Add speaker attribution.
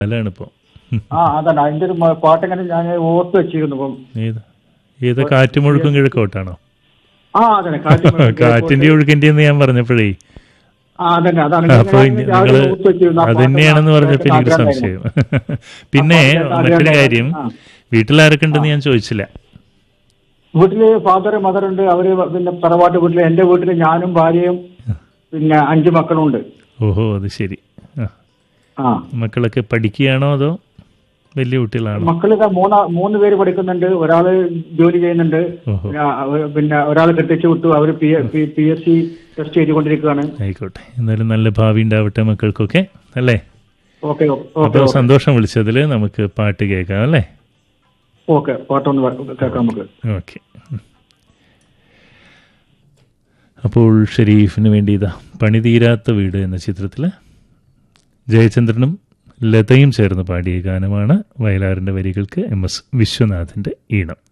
Speaker 1: അല്ലാണിപ്പോ
Speaker 2: അതല്ല അതിന്റെ ഒരു പാട്ടിങ്ങനെ ഞാൻ ഓർത്ത് വെച്ചിരുന്നു ഇപ്പം.
Speaker 1: ഏത് കാറ്റുമുഴുക്കും കിഴക്കോട്ടാണോ?
Speaker 2: അതന്നെ
Speaker 1: കാറ്റിന്റെ ഒഴുക്കിന്റെ ഞാൻ പറഞ്ഞപ്പോഴേ
Speaker 2: അതന്നെ
Speaker 1: അപ്പൊ നിങ്ങള് അതന്നെയാണെന്ന് പറഞ്ഞപ്പോ എനിക്കൊരു സംശയം. പിന്നെ മറ്റൊരു കാര്യം, വീട്ടിലാരൊക്കെ ഉണ്ടെന്ന് ഞാൻ ചോദിച്ചില്ല.
Speaker 2: വീട്ടില് ഫാദർ മദർ ഉണ്ട്. അവര് പിന്നെ തറവാട്ട് വീട്ടില്. എന്റെ വീട്ടില് ഞാനും ഭാര്യയും പിന്നെ 5 മക്കളും ഉണ്ട്.
Speaker 1: ഓഹോ, അത് ശരി. മക്കളൊക്കെ പഠിക്കുകയാണോ അതോ വലിയ കുട്ടികളാണോ?
Speaker 2: മക്കളൊക്കെ 3 പേര് പഠിക്കുന്നുണ്ട്. ഒരാള് ജോലി ചെയ്യുന്നുണ്ട്. പിന്നെ ഒരാൾ കെട്ടിച്ചു വിട്ടു. അവര് PSC ടെസ്റ്റ് ചെയ്തുകൊണ്ടിരിക്കുകയാണ്.
Speaker 1: ആയിക്കോട്ടെ, എന്തായാലും നല്ല ഭാവി ഉണ്ടാവട്ടെ മക്കൾക്കൊക്കെ അല്ലേ.
Speaker 2: ഓക്കെ.
Speaker 1: അപ്പോൾ സന്തോഷം വിളിച്ചതില്. നമുക്ക് പാട്ട് കേൾക്കാം അല്ലേ?
Speaker 2: ഓക്കെ, പാട്ടൊന്ന് കേൾക്കാം നമുക്ക്.
Speaker 1: ഓക്കെ. അപ്പോൾ ഷെരീഫിന് വേണ്ടി ഇതാ പണിതീരാത്ത വീട് എന്ന ചിത്രത്തിൽ ജയചന്ദ്രനും ലതയും ചേർന്ന് പാടിയ ഗാനമാണ്. വയലാറിൻ്റെ വരികൾക്ക് MS വിശ്വനാഥിൻ്റെ ഈണം.